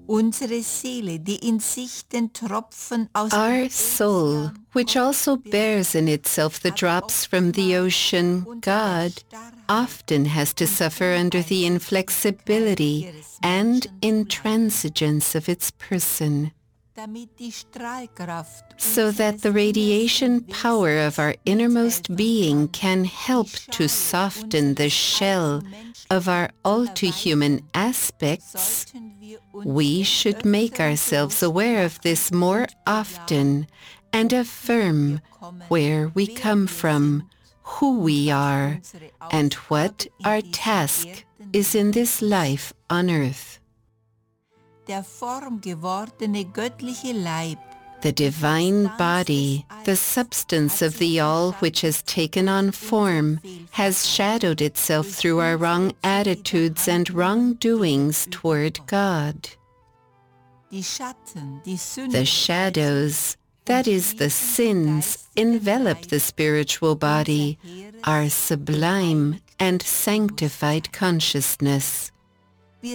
Unsere Seele, die in sich den Tropfen aus Our soul, which also bears in itself the drops from the ocean, God, often has to suffer under the inflexibility and intransigence of its person, so that the radiation power of our innermost being can help to soften the shell of our all-too-human aspects. We should make ourselves aware of this more often and affirm where we come from, who we are, and what our task is in this life on earth. Der formgewordene göttliche Leib, the divine body, the substance of the all which has taken on form, has shadowed itself through our wrong attitudes and wrongdoings toward God. The shadows, that is, the sins, envelop the spiritual body, our sublime and sanctified consciousness. We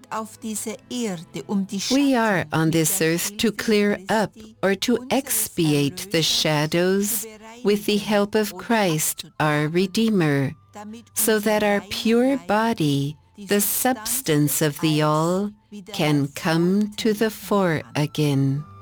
are on this earth to clear up or to expiate the shadows with the help of Christ, our Redeemer, so that our pure body, the substance of the all, can come to the fore again.